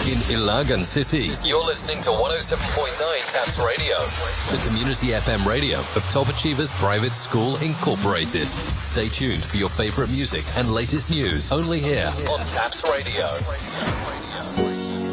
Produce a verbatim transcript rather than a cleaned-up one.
in Ilagan City. You're listening to one oh seven point nine Taps Radio, the community F M radio of Top Achievers Private School Incorporated. Stay tuned for your favorite music and latest news only here on Taps Radio.